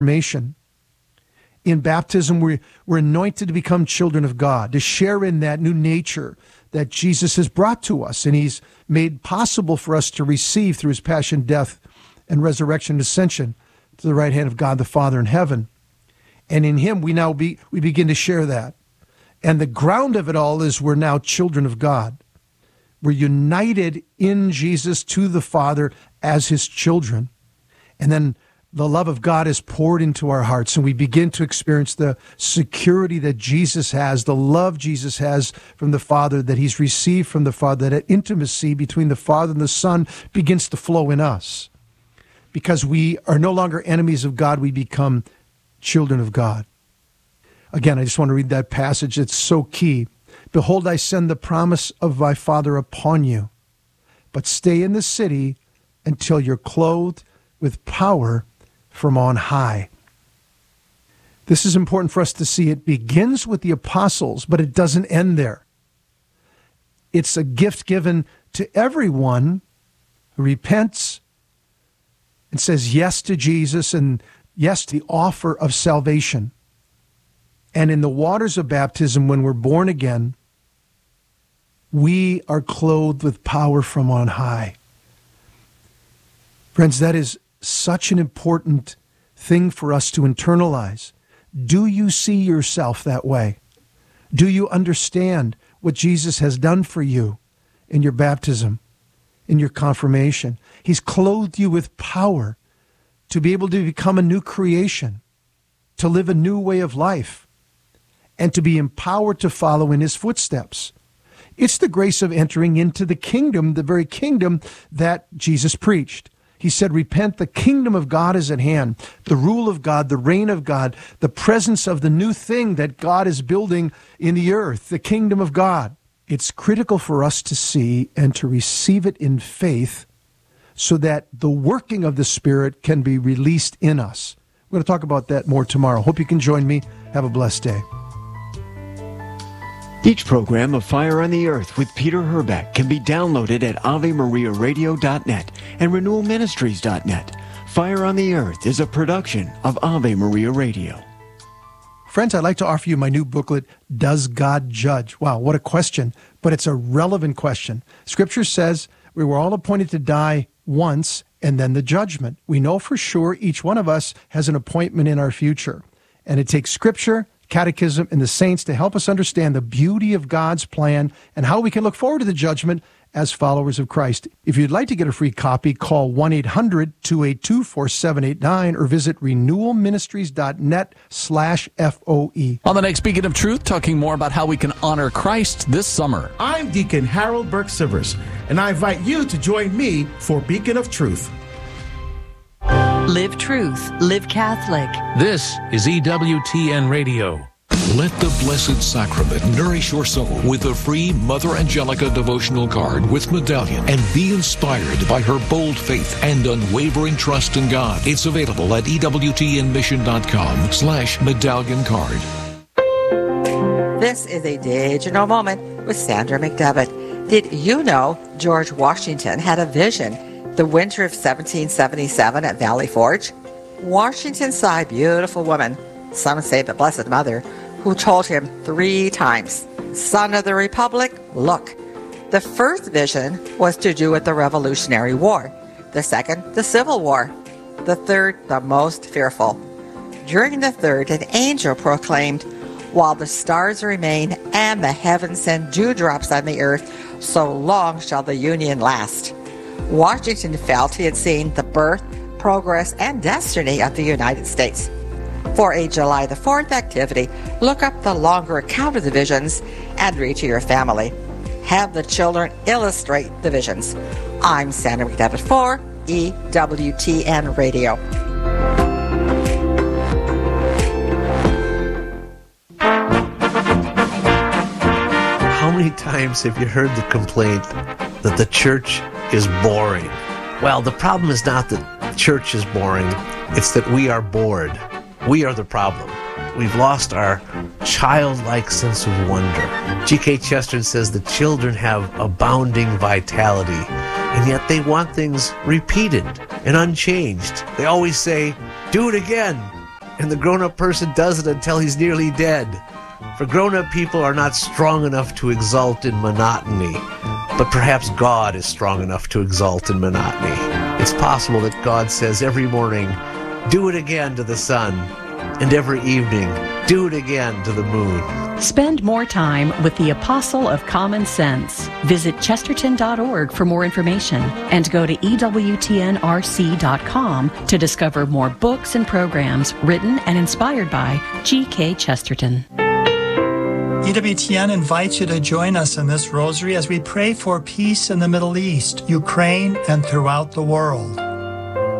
transformation. In baptism, we're anointed to become children of God, to share in that new nature that Jesus has brought to us, and he's made possible for us to receive through his passion, death, and resurrection and ascension to the right hand of God the Father in heaven. And in him, we begin to share that. And the ground of it all is we're now children of God. We're united in Jesus to the Father as his children. And then the love of God is poured into our hearts, and we begin to experience the security that Jesus has, the love Jesus has from the Father, that he's received from the Father, that intimacy between the Father and the Son begins to flow in us. Because we are no longer enemies of God, we become children of God. Again, I just want to read that passage. It's so key. Behold, I send the promise of my Father upon you, but stay in the city until you're clothed with power from on high. This is important for us to see. It begins with the apostles, but it doesn't end there. It's a gift given to everyone who repents and says yes to Jesus and yes to the offer of salvation. And in the waters of baptism, when we're born again, we are clothed with power from on high. Friends, that is such an important thing for us to internalize. Do you see yourself that way? Do you understand what Jesus has done for you in your baptism, in your confirmation? He's clothed you with power to be able to become a new creation, to live a new way of life, and to be empowered to follow in his footsteps. It's the grace of entering into the kingdom, the very kingdom that Jesus preached. He said, repent, the kingdom of God is at hand. The rule of God, the reign of God, the presence of the new thing that God is building in the earth, the kingdom of God. It's critical for us to see and to receive it in faith so that the working of the Spirit can be released in us. We're going to talk about that more tomorrow. Hope you can join me. Have a blessed day. Each program of Fire on the Earth with Peter Herbeck can be downloaded at AveMariaRadio.net and RenewalMinistries.net. Fire on the Earth is a production of Ave Maria Radio. Friends, I'd like to offer you my new booklet, Does God Judge? Wow, what a question, but it's a relevant question. Scripture says we were all appointed to die once and then the judgment. We know for sure each one of us has an appointment in our future, and it takes Scripture, Catechism, and the saints to help us understand the beauty of God's plan and how we can look forward to the judgment as followers of Christ. If you'd like to get a free copy, call 1-800-282-4789 or visit renewalministries.net/FOE. On the next Beacon of Truth, talking more about how we can honor Christ this summer. I'm Deacon Harold Burke-Sivers, and I invite you to join me for Beacon of Truth. Live Truth, Live Catholic. This is EWTN Radio. Let the Blessed Sacrament nourish your soul with the free Mother Angelica devotional card with medallion, and be inspired by her bold faith and unwavering trust in God. It's available at EWTNmission.com/medallion card. This is a digital moment with Sandra McDevitt. Did you know George Washington had a vision the winter of 1777 at Valley Forge? Washington saw a beautiful woman, some say the Blessed Mother, who told him 3 times, "Son of the Republic, look." The first vision was to do with the Revolutionary War. The second, the Civil War. The third, the most fearful. During the third, an angel proclaimed, "While the stars remain and the heavens send dewdrops on the earth, so long shall the Union last." Washington felt he had seen the birth, progress, and destiny of the United States. For a July the 4th activity, look up the longer account of the visions and read to your family. Have the children illustrate the visions. I'm Sandra McDevitt for EWTN Radio. How many times have you heard the complaint that the church is boring? Well, the problem is not that church is boring, it's that we are bored. We are the problem. We've lost our childlike sense of wonder. G.K. Chesterton says the children have abounding vitality, and yet they want things repeated and unchanged. They always say, "Do it again, and the grown-up person does it until he's nearly dead. For grown-up people are not strong enough to exult in monotony, but perhaps God is strong enough to exult in monotony. It's possible that God says every morning, do it again to the sun, and every evening, do it again to the moon. Spend more time with the Apostle of Common Sense. Visit Chesterton.org for more information and go to EWTNRC.com to discover more books and programs written and inspired by G.K. Chesterton. EWTN invites you to join us in this rosary as we pray for peace in the Middle East, Ukraine, and throughout the world.